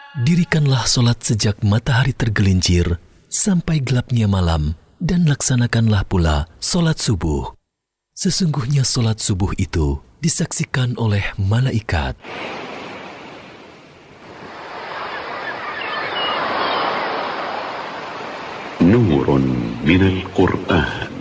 Dirikanlah solat sejak matahari tergelincir sampai gelapnya malam, dan laksanakanlah pula solat subuh. Sesungguhnya solat subuh itu disaksikan oleh malaikat. نور من القرآن.